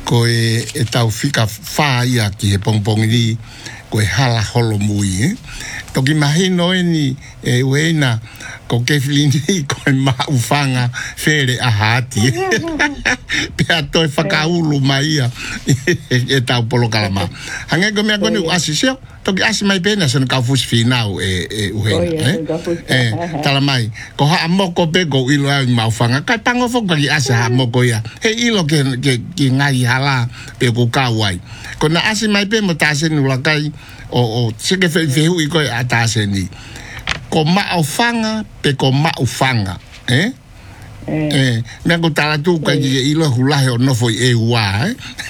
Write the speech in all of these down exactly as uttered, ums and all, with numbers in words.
ko e, e tau fika whaia ki he pongpongi ni ko e hala holo mui eh? Toki mahino e ni e uena ko kefilini ko e maufanga fere a hati pea toi whakaulu mai ia e tau polo kalama hange ko mea kone u asisio toki asi mai pena son ka fusi finau e e uena eh tala mai ko ha moko pe ko ilo ai maufanga ka tango fo ki asi ha moko ia he ilo ke ke ki ngai hala pe ko kawai ko na asi mai pe mo tase ni ulakai o o seke fe fe hui ko atase ni ko maufanga pe ko maufanga eh eh, eh me ko tala tu ka ki ilo hulahe o no foi e wa eh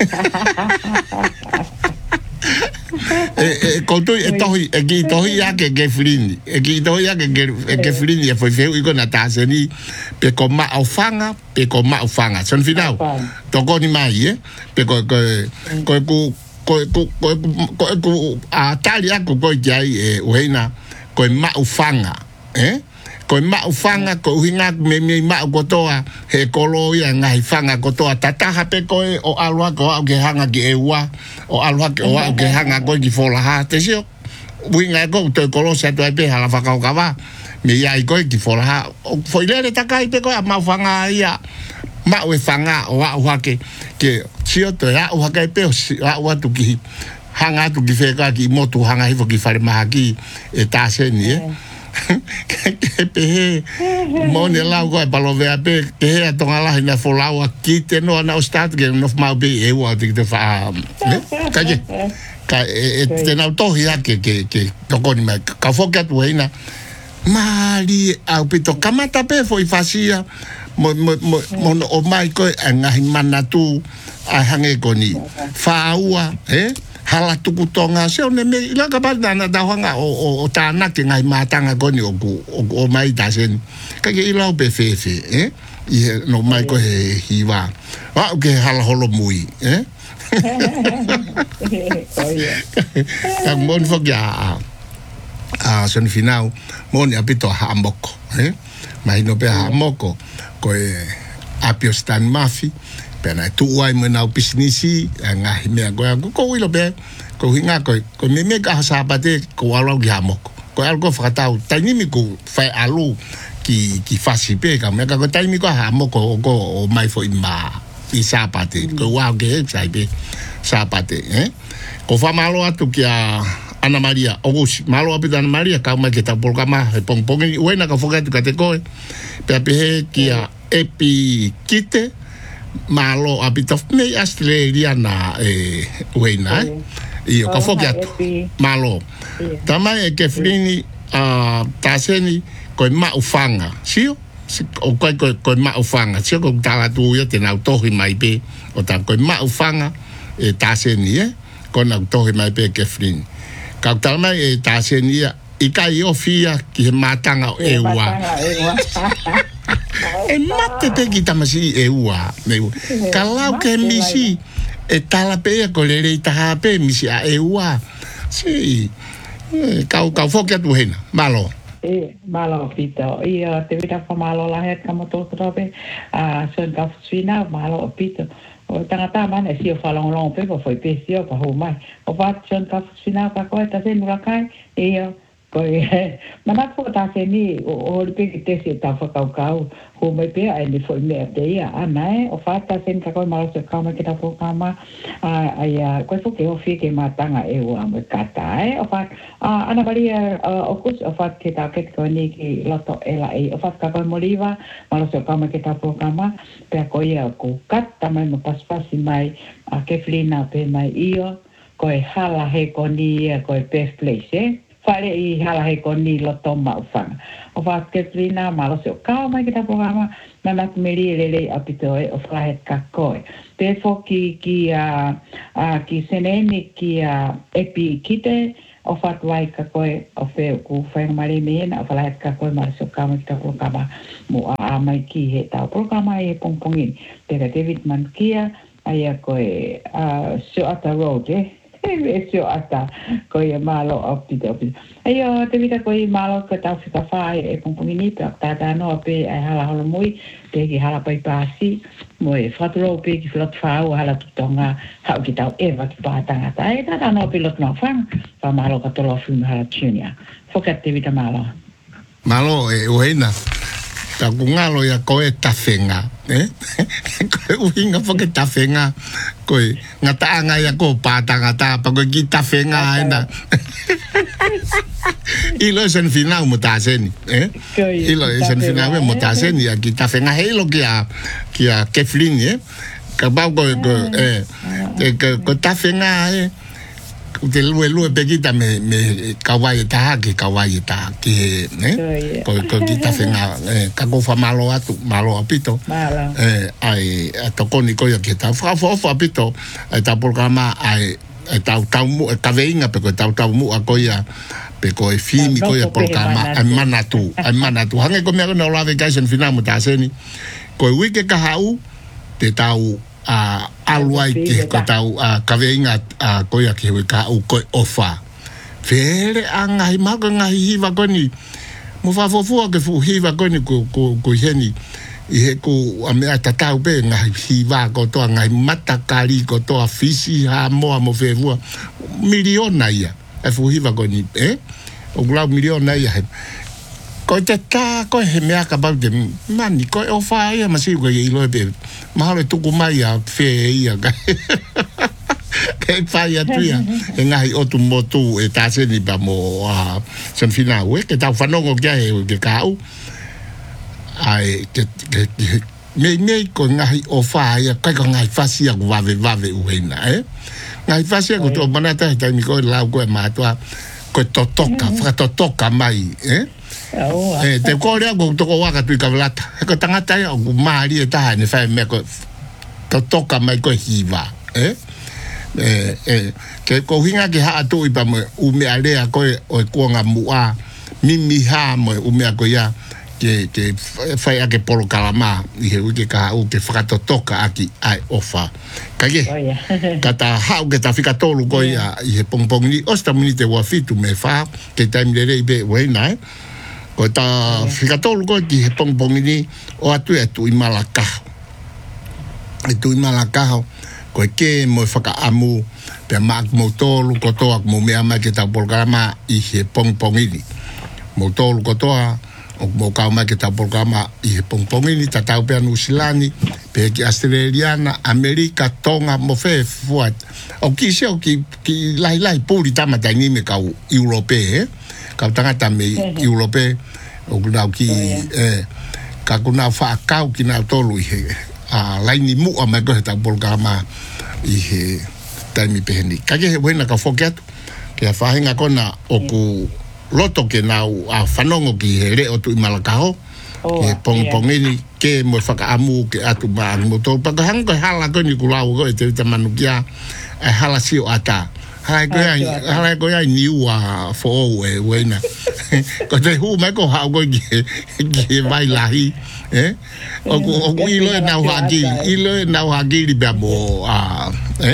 e ko tu e tohi e ki tohi ya ke ke frini e ki tohi ya ke ke frini e foi fe hui ko na tase ni pe ko maufanga pe ko maufanga son final to ko ni mai eh pe ko ko ko ko ko ko ko ko a talia ko ko jai e uena ko maufanga eh ko maufanga ko hinga me me ma ko toa he kolo ia ngai fanga ko toa tata hape ko o alwa ko ke hanga ki ewa o alwa ko ke hanga ko ki fola ha te sio winga ko to kolo sa to pe hala faka ka va me ia ko ki fola ha foi le takai pe ko maufanga ia ma we fanga o wa ke ke sio to ya o ka pe o wa tu ki hanga tu ki feka ki motu hanga hi fo ki fare mahaki e tase ni eh ke pe mone la go pa lo vea pe ke a tonga la ina fo la wa ki te no na o start ke no ma be e wa te te fa ka je ka e te na to hi ke ke ke to ko ni ma ka fo ka tu ina mali au pito kamata pe fo i fasia mo mo mo o mai ko nga himana tu a hange ko ni fa ua eh hala tuku tonga se ne me la ka ba na da hanga o o ta na ke ngai matanga ko ni o o mai da sen ka ke ilo pe fe fe eh i no mai ko he hiwa wa ke hala holo mui eh ka mon fo ya a son final mon ya pito ha moko eh mai no pe ha moko ko e apio stan mafi pena tu wai me na business nga me ko ko wilo be ko hinga ko ko me me ka sa pate ko alo ga moko ko algo fatau tani mi ko fa alu ki ki fasi pe ka me ka ko tani mi ko ha moko ko o mai fo ima i sa pate ko wa ge sai be sa pate eh ko fa malo atu ki a Ana Maria, August, malo apita Ana Maria, ka ma ke ta por kama, pong pong i wena ka foka tu ka te koe. Pe pe ki a epi kite malo apita me Australia na e wena. I ka foka tu malo. Tama e ke frini a taseni ko ma ufanga. Sio? O ko ko ko ma ufanga. Sio ko tala tu ya te na to hi mai pe. O ta ko ma ufanga e taseni e ko na to hi mai pe ke frini. Ka talma e tasenia i kai ofia ki matanga e wa e mate te ki tamasi e wa me ka lau ke misi e tala pe ko le le ta pe misi a e wa si ka ka fokia tu hena malo e malo pito i te vita fa malo la het ka mo to trobe a son ka fina malo pito o tangata man e sio falong long pe foi pe sio pa ho mai o va chon ka fina pa ko ta sen rakai e ko e mana ko ta se ni o pe te se ta fa ka ka ho mai pe ai ni foi me te ia ana e o fa ta sen ka ko malo se ka ma ke ta po ka ma ai ko fo ke o fi ke ma tanga e o am ka ta e o fa ana Maria o kus o fa ke ta ke ko ni ki loto ela e o fa ka ko moliva malo se ka ma ke ta po ka ma pe ko ia ko kat ta mai mo pas pas mai a ke flina pe mai io ko e hala he ko ni ko e best place eh fare i hala he ko ni lo toma ufanga o va ke flina malo se ka mai ke ta programa na na meri lele apito e o fa het ka ko pe fo ki ki a a ki seneni ki a epi kite o fa vai ka ko o fe ku fa mari mena o fa het ka ko mar se ka mai ke ta programa mo a mai ki he ta programa e pong pongin te David Mankia ai ko e a so ata road eh e sio ata ko ia malo opito opito ayo te vita ko i malo ko tau fika fai e pongpongini pe ta ta no pe ai hala hala mui pe ki hala pai pasi mo e fatro pe ki flot fau hala tutonga ha ki tau e va ki pa tanga ta e ta ta no pilot no fang pa malo ka tolo fu hala tunia foka te vita malo malo e uena ta kungalo ya ko e tafenga eh ko uinga foke tafenga ko ngata anga ya ko pata ngata pa ko ki tafenga ina ilo sen final mutaseni eh ilo sen final mutaseni ya ki tafenga helo ki a ki a keflin eh ka ba ko eh ko tafenga eh te lue lue pegita me me kawaii ta ki kawaii ta ki ne ko ko kita fenga ka ko fa malo atu malo apito eh ai atoko ni ko ya ki ta fa fa fa apito ai ta programa ai ta ta mu ta veinga pe ko ta ta mu a ko ya pe ko e fimi ko ya programa ai manatu ai manatu hange ko me no la vacation final mu ta seni ko wike ka hau te tau a alwai ki ko tau a kaveinga a koia ki ka u ko ofa fere anga i mago nga hiva koni mo fa fofu ke fu hiva koni ko ko ko heni i he ko a me ata be nga hiva ko to nga mata kali ko to a fisi ha mo mo fe fu miliona ia e fu hiva koni eh o glau miliona ia ko te ta ko he me aka ba de mani ko ofa ia masi ko i lo be mahalo tuku mai a fe ia ka ke fai a tuia e ngai o tu motu e ta se ni ba mo a sen fina we ke ta fanongo kia e ke kau ai ke me me ko ngai o fa ia ka ko ngai fasi a vave vave uena eh ngai fasi ko to manata ta mi ko la ko ma to ko to toka fra to toka mai eh eh te ko rea ko to ko waka tu ka blata ko tangata ya ko mari e ta ne fa me ko to toka mai ko hiva eh eh eh ke ko hinga ke ha tu i pa mo u me alea ko o ko nga mua mimi ha mo u me ko ya ke ke fa ya ke polo kalama i he ke ka u ke fa to toka aki ai ofa ka ke kata ha ke ta fika tolu ko ya i he pongpong ni osta minute wa fitu me fa ke time le be we na ko ta fika tolu ko ki he pongpong ni o atu e tu i malaka e tu i malaka ko ke mo faka amu pe mak mo tolu ko to ak mo me ama ke ta programa i he pongpong ni mo tolu ko to o mo ka ma ke ta programa i he pongpong ni ta ta pe anu silani pe ki australiana america tonga mo fe fuat o ki se o ki ki lai lai puri tama ta ni me ka europe eh ka tanga ta me europe o kuna ki eh ka kuna fa ka ki na tolu i he a lai ni mu a me ko ta programa i he taimi peheni ka ke buena ka foket ke fa hinga kona o ku loto ke na a fanongo ki here o tu malakao ke pong pong ini ke mo faka amu ke atu ba mo to pa ka hanga hala ko ni kulau ko te te manukia e hala si o ata hala ko ya hala ko ya ni wa fo we we na ko te hu me ko ha ko ki ki vai lahi eh o o ilo na wa ki ilo na wa ki li ba mo a eh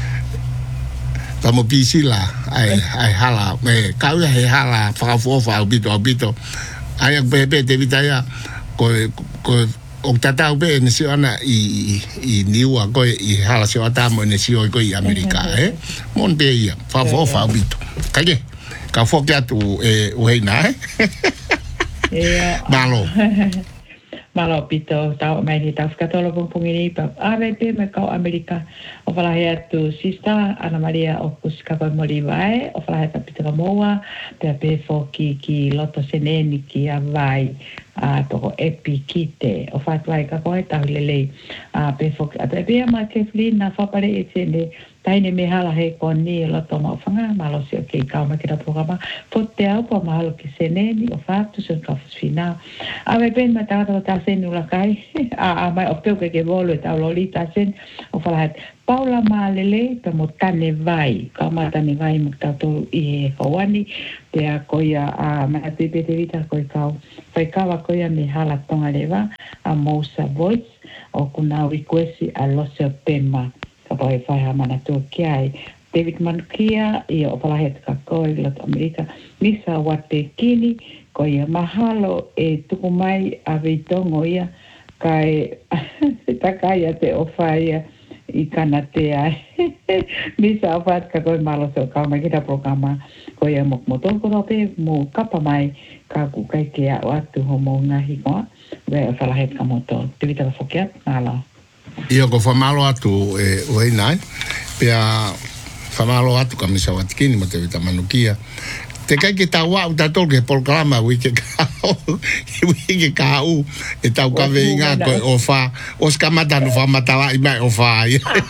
tamo pisila ai ai hala me ka ya he hala fa fo fa bito bito ai ak bebe te vitaya ko ko o tata be ne si ana i i niwa ko i hala si ata mo ne si ko i america eh mon be ia fa fo fa bito ka ke ka fo ke tu e o heina eh malo malo pito tau mai ni tau skatolo pongpongini pa ave pe me ka america o fala he tu sista Ana Maria o kuska ko molivae o fala he pito moa pe pe fo ki ki loto seneni ki avai a to epikite o fa vai ka ko ta lele a pe fo a pe ma ke flina fa pare etene taine me hala he ko ni loto ma fanga malo se ke ka ma ke ta programa fo te au pa malo ki seneni o fa tu se ka fina ave pe ma ta ta sen ula kai a a mai o pe ke volo ta lolita sen o fala Paula malele pe mo tane vai ka ma tane vai mo ta to i hawani te a koia a ma te pe te vita koi kau fai kawa koia me hala tonga leva a Mosa Voice o kuna request a lose pema ka pai fai ha mana to kiai David Manukia ia o palahet ka koe lot Amerika misa wate kini ko ia mahalo e tuku mai a veitongo ia kai takai te ofaia i kana te ai misa afat ka koe malo so ka mai kita programa ko ia mok motor ko pe mo kapa mai ka ku kai ke a atu homo ngahi ko ve palahet ka motor te vita fokiat nala Io ko famalo atu e o nai pia famalo atu ka misa watkini mo te vita Manukia te kai ke tawa u tato ke programa wi ke ka wi ke ka u e tau ka veinga ko o fa os ka mata no fa mata la i mai o fa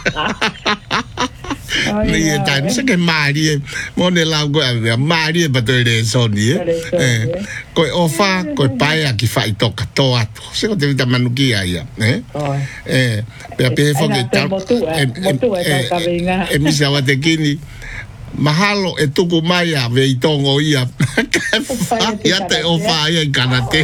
ni e tai se ke mari mo ne la go a mari ba to le so ni eh ko o fa ko pai a ki fa i to ka to atu se ko te vita Manukia ia eh eh pe pe fo ke ta e mi sa wa te kini mahalo e tuku mai a veitongo ia ia te o faia i kanate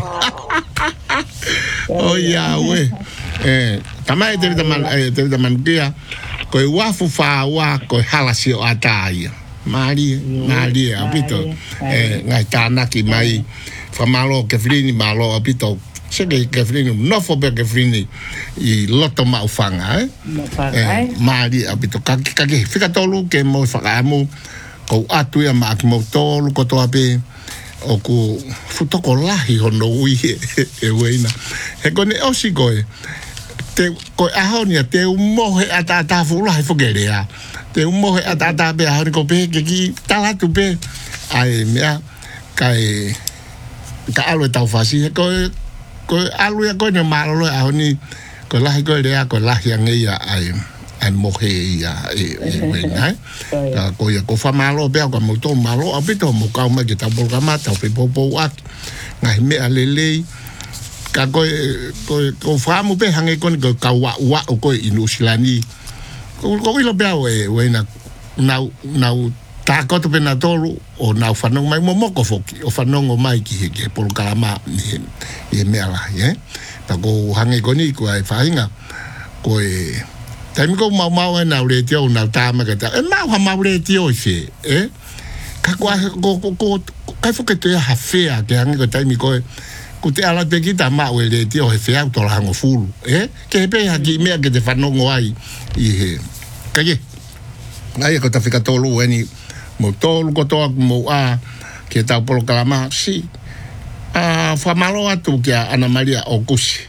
o ia we eh tamai te vita man te vita Manukia ko i wafu fa wa ko halasi o ataia mari mari apito eh ngai tanaki mai fa malo ke frini malo apito se ke ke frini no fo be ke frini i loto ma ufanga eh mari apito ka ka ke fika tolu ke mo fa mo ko atu ya ma ki mo tolu ko to ape o ku futoko lahi hono ui e weina he kone osikoe te ko ahonia te umohe ata ata fula he fogerea te umohe ata ata be ahoni ko pe ke ki tala tu pe ai mea kai ka alo tau fasi ko ko alu ya ko ne malo ahoni ko lahi ko rea ko lahi angeia ai ai mohe ia e weina ka ko ya ko fa malo be ko mo to malo apito mo ka ma ke ta programa ta pe popo at ngai me alele ka ko ko ko famu pe hange kon ko ka wa wa ko inusilani ko ko lo be we we na na na ta ko to pe na tolu o na fanong mai mo mo ko foki o fanong o mai ki ke por kalama ni e me ala ye ta ko hange ko ni ko ai fainga ko e ta mi ko ma ma na le tio na ta ma ka ta e ma ha ma le tio se eh ka ko ko ko ka fo ke te ha fea ke hange ko ta mi ko ku te ala pe kita ma we le tio he fea to la ngo fulu eh ke pe ha ki me ke te fanongo ai i he ka ye ai ko ta fika tolu eni mo tolu ko to mo a ke ta por kalama si a fa malo atu ke Ana Maria Okusi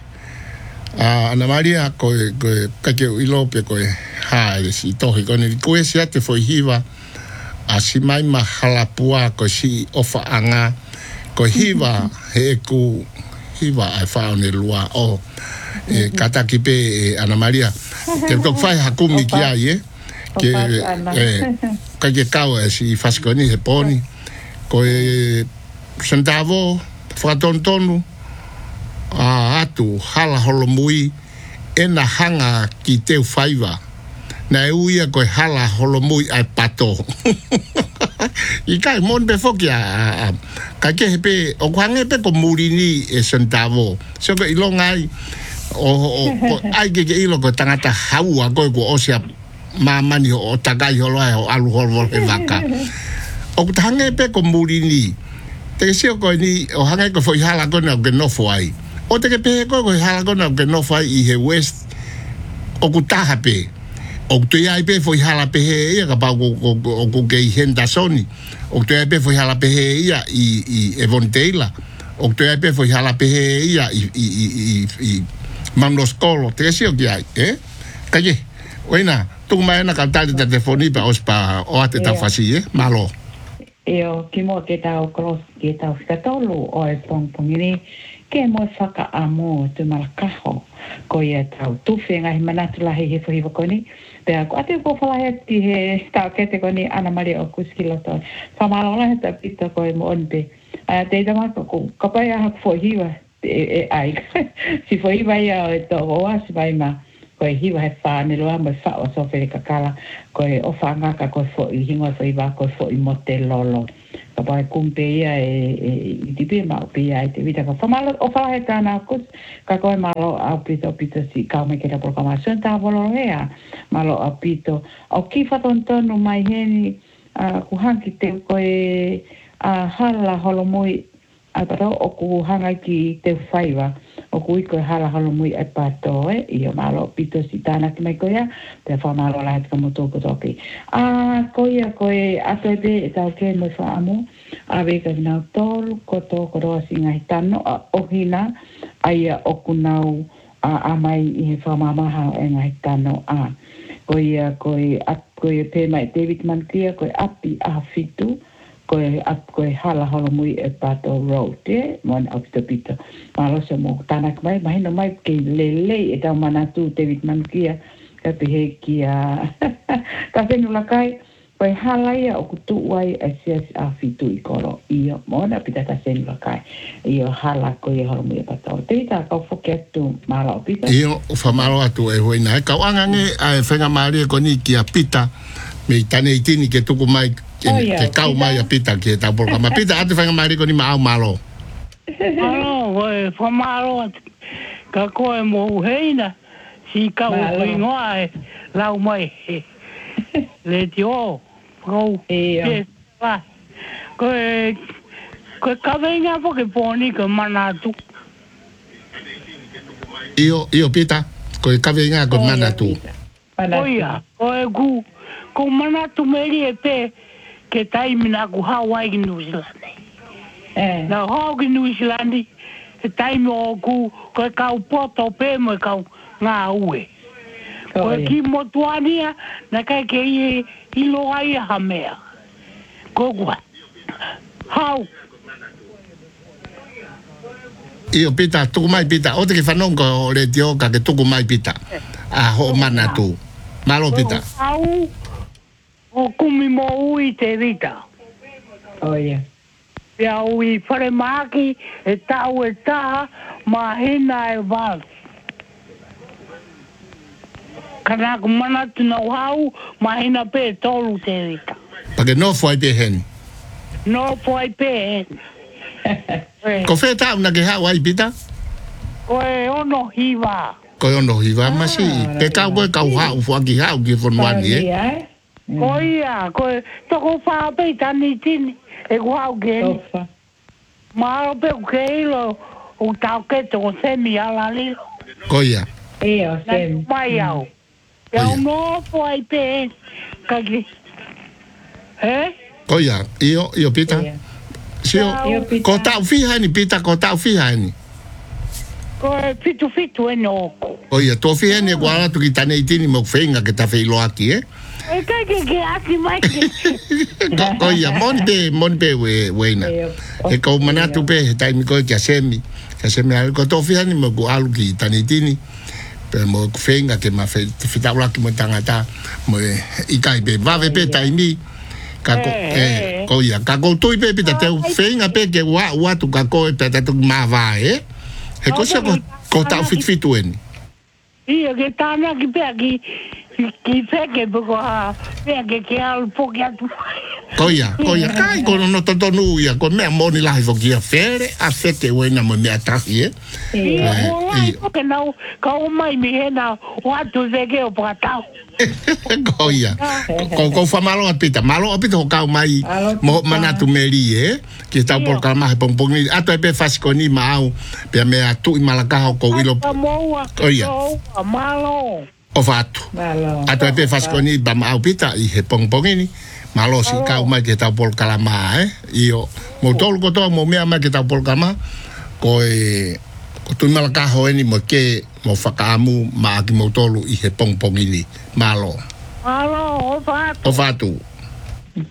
a Ana Maria ko ko ka ke ilo pe ko ha si to ko ni ko ese te foi hiva a si mai mahalapua ko si ofa anga ko hiva he ku hiva ai fa ne lua o e kata ki pe Ana Maria ke ko fai hakumi ki ai e ke eh ka ke kau si faskoni he poni ko e centavo fratontonu a atu hala holomui ena hanga ki te faiva na e uia ko hala holomui ai pato i kai mon be fokia ka ke pe o kwange pe ko murini e centavo so ko ilongai o o ai ke ilo ko tangata haua ko ko osia mamani o tagai holo o alu holo e vaka o tange pe ko murini te sio ko ni o hanga ko foi hala ko na ke no foi o te ke pe ko ko hala ko na ke no foi i he west o kutaha pe o te ai pe foi hala pe he ia ka pa ko ko ke henda soni o te ai pe foi hala pe he ia i i Evon Taylor o te ai pe foi hala pe he ia i i i i manos kolo te sio ki ai eh kaje oina tu mai na kantale de telefoni pa ospa o ate ta fasi eh malo io ki mo te tau cross ki tau skatolu o e pong pongini ke mo saka amo te malakaho ko ia tau tufe ngai manatu lahi he fo koni pe ako ate ko fala he ti he tau kete koni Ana Maria Okusi loto fa malo la ta pita ko mo onpe a te dama ko ko pa ya fo hiwa e ai si fo hiwa ya to o as vai ma ko hiwa he fa ne lo amo fa o so fe kakala ko o fa nga ka ko fo i hingo fo i ba ko fo i motel lolo ka pa kumpe ia e di be ma pe ai te vita ka fa malo o fa he tana ko ka ko malo a pito pito si ka me que la programación ta volo rea malo apito. O ki whatontonu mai heni uh, ku hanki te koe uh, hala holomui a taro o ku hanga ki te whaiwa o ku iko hala holomui e pato e i o malo apito si tāna ki mai koea te whamalo la heta mo tōko toki. A koea koe ato e pe e tau ke mo whaamo a weka ki nau tolu ko tōko roa singa hi tano a ohina aia o ku nau a, a mai i he whamamaha e ngai tano a koea koe a koe pe mai David Mankia koe api a fitu koe ap koe hala holomui e pato road e mon apito pito malo se mo tanak mai mai no mai ke lele e tau manatu David Mankia ka pehe ki a ka fenu lakai koe hala ia o kutu wai e sias a fitu i koro iyo mona pita ka fenu lakai iyo hala koe holomui e pato te ta ka foketu malo pito iyo fa malo atu e hoina e ka angange a fenga mari ko ni ki a pita me tane itini ke tuku mai ke, oh, yeah, ke kau pita. Mai a pita ke ta por kama pita ate fanga mari ko ni mau malo. Malo, we fa malo ka ko e mo heina si ka o ngoa lau mai. Le tio ko e va. Ko ko ka venga po ke poni ko manatu. Io io pita ko ka venga ko manatu. Oia, ko e ku ko manatu meri e pe ke taimina ku Hawaii ki New Zealand. Eh. Na Hawaii ki New Zealand ke taimi o ku ko e kau poto pe mo e kau ngā ue. Ko e ki motuania na kai ke i i loa i ha mea. Ko kua. Hau. Io pita tuku mai pita o te ke whanonga o le tio ka ke tuku mai pita. A ho manatu. Malo pita. Hau. O kumi mo ui te rita. Oh, yeah. Pia ui whare maki e tau e taha ma hina e wal. Kana ku manatu na hau ma hina pe tolu te rita. Pake no fwai pe hen. No fwai pe hen. Ko whē tau na ke hau ai pita? Ko e ono hiwa. Ko e ono hiwa masi. Pe kau koe kau hau fuaki hau ki whanwani eh. Ko ia, ko toko whāpei tani tini, e ku hau geni. Maro pe ku ke ilo, u tau ke toko semi ala lilo. Ko ia. Ia, semi. Mai au. Iau no po ai pe, kaki. He? Ko ia, io, io pita. Sio, ko tau whiha ni pita, ko tau whiha ni. Ko e fitu fitu e noko. Ko ia, tō whiha ni e kua ratu ki tane itini mo whenga ke ta whei loaki eh. E kai ke ke ati mai ke. Ko ia, moni pe, moni pe we, weina. E kau manatu pe, he taimi koe kia semi. Kia semi ali, ko tō whiha ni mo ku alu ki tane itini. Pe mo ku whenga ke ma whitau laki mo tangata. Mo e, ikai pe, wawe pe taimi. Kako, eh, ko ia, kako tui pe pita te whenga pe ke wa watu kako e pe tatu mawā eh. He ko sa ko tau whitwhitu eni. Ia, ke tāna ki pe ki ki peke buko ha pea ke ke alu poki atu. Ko ia, ko ia, kai kono no totonu ia, ko mea moni lahi foki a fere, a fete wena mo mea tahi e. Ia, ko lai poke nau, ka o mai mi hena o atu veke o pakatau. Ko ia, ko ko fa malo apita, malo apita ho kau mai mo manatu meri e, ki tau por kalma he pongpongi, ato e pe fasikoni maau, pea mea tu i malakaho ko ilo. Ko ia. Malo. O fatu. Ato e pe fasikoni ba maau pita i he pongpongi ni. Malo si kau mai ke tau por kalama eh. Io, mo tolu ko toa mo mea mai ke tau por kalama, ko e, ko tu malakaho e ni mo ke, mo whakaamu ma aki mo tolu i he pongpongi ni. Malo. Malo, o fatu. O fatu.